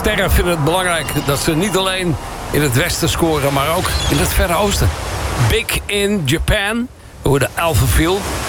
sterren vinden het belangrijk dat ze niet alleen in het westen scoren, maar ook in het Verre Oosten. Big in Japan, we hoorden Alphaville.